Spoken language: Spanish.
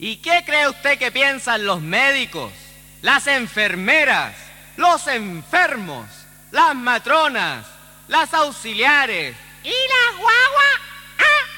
¿Y qué cree usted que piensan los médicos, las enfermeras, los enfermos, las matronas, las auxiliares? ¿Y las guaguas?